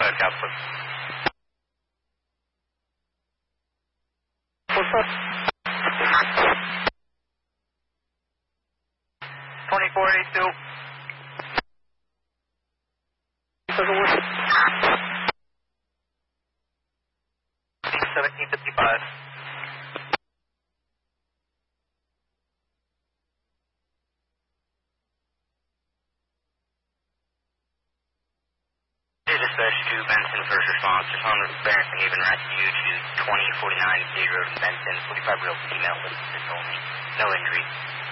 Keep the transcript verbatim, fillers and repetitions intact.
five Copper. What's up? twenty-four eighty-two. seventeen fifty-five. Dispatch to Benson, first response. Respond to Barrington Haven Rescue to twenty forty-nine State Road in Benson. forty-five year old female with assist only. No injuries.